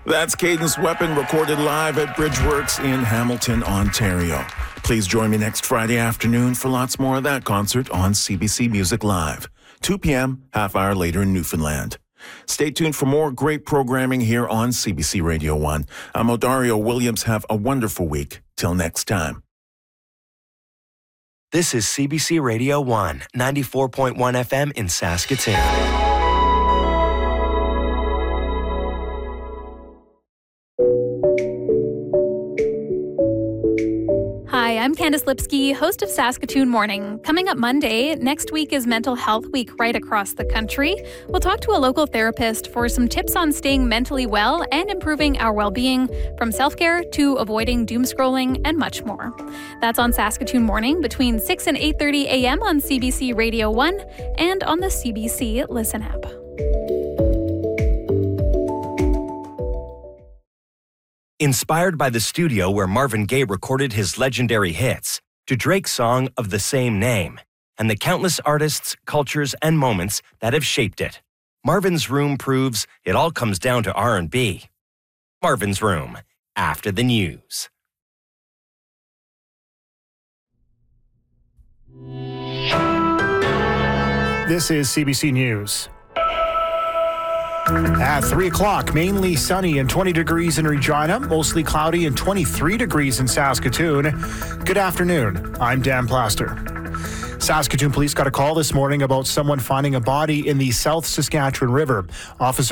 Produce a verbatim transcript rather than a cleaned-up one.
That's Cadence Weapon, recorded live at Bridgeworks in Hamilton, Ontario. Please join me next Friday afternoon for lots more of that concert on C B C Music Live. two p.m., half hour later in Newfoundland. Stay tuned for more great programming here on C B C Radio one. I'm Odario Williams. Have a wonderful week. Till next time. This is C B C Radio one, ninety-four point one F M in Saskatoon. Hi, I'm Candice Lipsky, host of Saskatoon Morning. Coming up Monday, next week is Mental Health Week right across the country. We'll talk to a local therapist for some tips on staying mentally well and improving our well-being, from self-care to avoiding doom scrolling and much more. That's on Saskatoon Morning between six and eight thirty a.m. on C B C Radio one and on the C B C Listen app. Inspired by the studio where Marvin Gaye recorded his legendary hits, to Drake's song of the same name, and the countless artists, cultures, and moments that have shaped it, Marvin's Room proves it all comes down to R and B. Marvin's Room, after the news. This is C B C News. At three o'clock, mainly sunny and twenty degrees in Regina, mostly cloudy and twenty-three degrees in Saskatoon. Good afternoon. I'm Dan Plaster. Saskatoon police got a call this morning about someone finding a body in the South Saskatchewan River. Officers